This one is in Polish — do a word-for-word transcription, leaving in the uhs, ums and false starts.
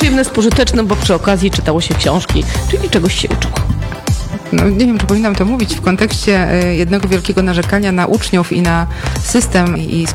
przyjemne z pożytecznym, bo przy okazji czytało się książki, czyli czegoś się uczyło. No, nie wiem, czy powinnam to mówić w kontekście jednego wielkiego narzekania na uczniów i na system i